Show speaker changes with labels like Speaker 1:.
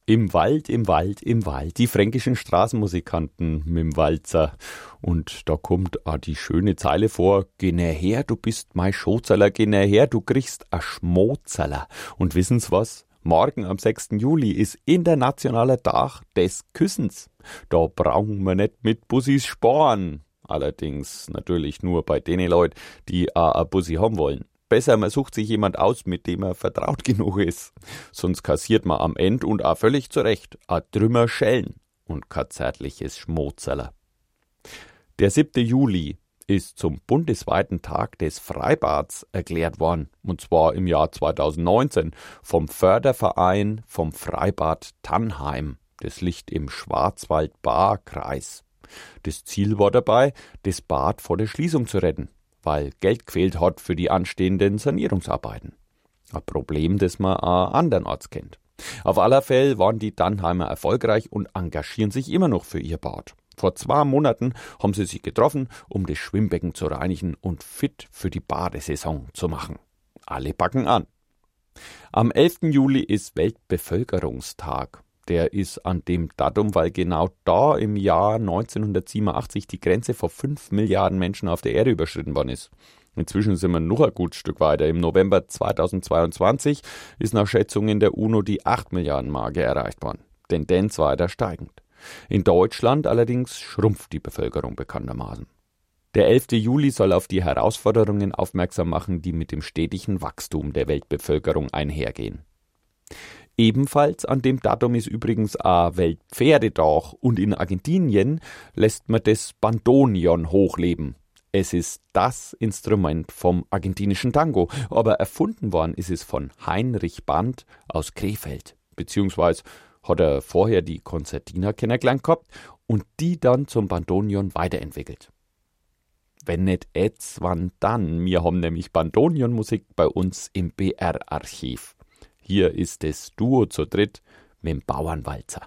Speaker 1: Im Wald, im Wald, im Wald, die fränkischen Straßenmusikanten mit'm Walzer. Und da kommt die schöne Zeile vor: Geh näher her, du bist mei Schozerler, geh näher her, du kriegst a Schmozerler. Und wissen's was? Morgen am 6. Juli ist internationaler Tag des Küssens. Da brauchen wir nicht mit Bussis sporen. Allerdings natürlich nur bei denen Leuten, die a Bussi haben wollen. Besser, man sucht sich jemand aus, mit dem er vertraut genug ist. Sonst kassiert man am Ende und auch völlig zurecht a Trümmer Schellen und kein zärtliches Schmozerler. Der 7. Juli ist zum bundesweiten Tag des Freibads erklärt worden, und zwar im Jahr 2019 vom Förderverein vom Freibad Tannheim. Das liegt im Schwarzwald-Baar-Kreis. Das Ziel war dabei, das Bad vor der Schließung zu retten, weil Geld gefehlt hat für die anstehenden Sanierungsarbeiten. Ein Problem, das man auch andernorts kennt. Auf aller Fälle waren die Tannheimer erfolgreich und engagieren sich immer noch für ihr Bad. Vor 2 Monaten haben sie sich getroffen, um das Schwimmbecken zu reinigen und fit für die Badesaison zu machen. Alle packen an. Am 11. Juli ist Weltbevölkerungstag. Der ist an dem Datum, weil genau da im Jahr 1987 die Grenze von 5 Milliarden Menschen auf der Erde überschritten worden ist. Inzwischen sind wir noch ein gutes Stück weiter. Im November 2022 ist nach Schätzungen der UNO die 8 Milliarden Marke erreicht worden. Tendenz weiter steigend. In Deutschland allerdings schrumpft die Bevölkerung bekanntermaßen. Der 11. Juli soll auf die Herausforderungen aufmerksam machen, die mit dem stetigen Wachstum der Weltbevölkerung einhergehen. Ebenfalls an dem Datum ist übrigens ein Weltpferdetag und in Argentinien lässt man das Bandoneon hochleben. Es ist das Instrument vom argentinischen Tango, aber erfunden worden ist es von Heinrich Band aus Krefeld, beziehungsweise hat er vorher die Konzertina kennengelernt gehabt und die dann zum Bandoneon weiterentwickelt. Wenn nicht jetzt, wann dann? Wir haben nämlich Bandoneon-Musik bei uns im BR-Archiv. Hier ist das Duo zu dritt mit dem Bauernwalzer.